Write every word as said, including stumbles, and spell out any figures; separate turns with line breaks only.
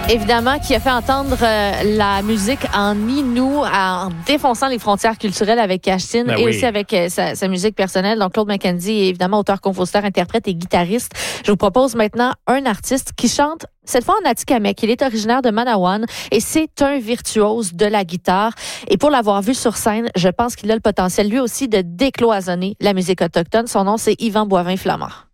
Évidemment, qui a fait entendre euh, la musique en Innu, en défonçant les frontières culturelles avec Cashtin
Ben
et
oui.
aussi avec euh, sa, sa musique personnelle. Donc, Claude McKenzie est évidemment auteur, compositeur, interprète et guitariste. Je vous propose maintenant un artiste qui chante cette fois en Atikamekw. Il est originaire de Manawan et c'est un virtuose de la guitare. Et pour l'avoir vu sur scène, je pense qu'il a le potentiel lui aussi de décloisonner la musique autochtone. Son nom, c'est Yvan Boivin-Flamand.